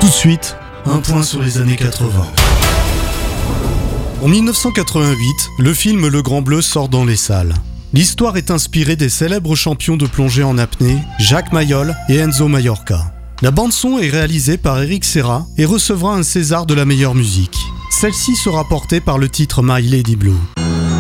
Tout de suite, un point sur les années 80. En 1988, le film Le Grand Bleu sort dans les salles. L'histoire est inspirée des célèbres champions de plongée en apnée, Jacques Mayol et Enzo Maiorca. La bande-son est réalisée par Eric Serra et recevra un César de la meilleure musique. Celle-ci sera portée par le titre My Lady Blue.